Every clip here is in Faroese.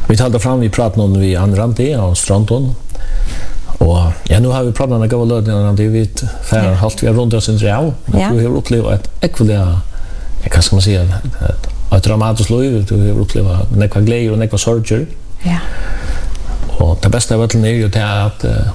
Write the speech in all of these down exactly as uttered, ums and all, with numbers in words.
Vi talte fram, vi pratet om vi Anrandi og Strandon. Og ja, nu har vi pratet om det gode lødene, det vi færre halvt vi har rundt oss inntil av. Ja. Du har opplevd et ekvelig, hva skal man si, et, et dramatisk liv, du har opplevd nekva glede og nekva sorger. Ja. Og det beste av vettelen er jo til at uh,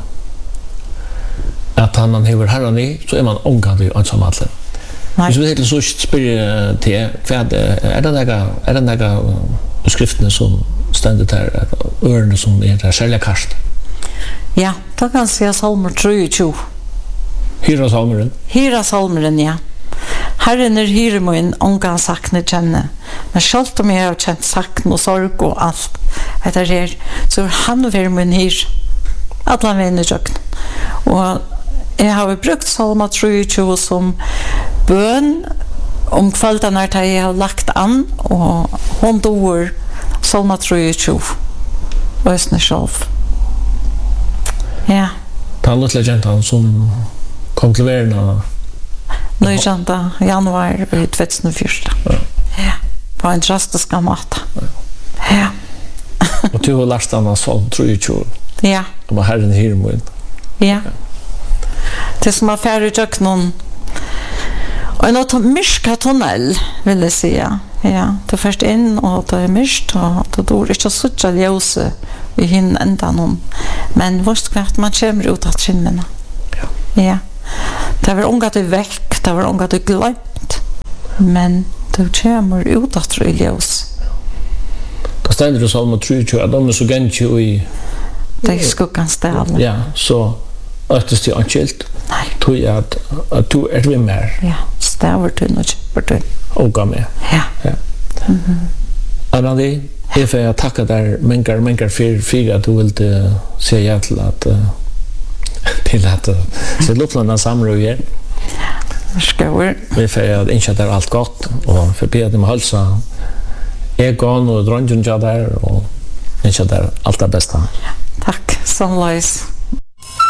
at han han hever herren i, så er man omgående ensam alle. Hvis vi helt så spør til, hva er det nega, er det nega skriftene som stendet her, ørene som er der, særlig karst? Ja, da kan jeg si salmer treogtjue. Hyra salmeren? Hyra salmeren, ja. Herren er hyre min, ångan sakne kjenne. Men selv om jeg har kjent sakne og sorg og alt, etter her, så er han ved min hyre. Alle venner kjøkken. Og jeg har brukt salmer treogtjue som bøn om kvelden når jeg har lagt an, og hun doer salmer treogtjue. Og jeg snur selv. Ja. Ta en lille gentan som kom til verden og nøyjanta januar i tjuetusenfjorten. Ja. Ja. På en drastisk måte. Ja. Og du har lært han sånn, tror jeg ikke. Ja. Om herren hyrer min. Ja. Det som er ferdig tjøk noen og en åtta myrska tunnel, vil jeg si. Ja. Du er først inn, og det er myrkt, og du dår ikke suttje ljøse i hinn enda noen. Men hvorst kvart man kommer ut av skinnene. Ja. Ja. Det var unga du vekk, det var unga du glemt. Men du kommer ut av ljøs. Da stender du salm og treogtjue, at de er så gentje i det er skuggans del. Ja, så øktest du anskilt. Nei. Tog jeg at, at du er vi mer. Ja, staver du og kjøper du. Åga med. Ja. Ja. Mm-hmm. Anandi, jeg får takke deg mengar, mengar for, for at du ville se ja til at uh, til at uh, se Luftlandet samler vi her. Skål. Vi får innkjøtt der alt godt, og for be at de må halsa Egon og dronjen der, og innkjøtt der alt det beste. Takk, sånn løs.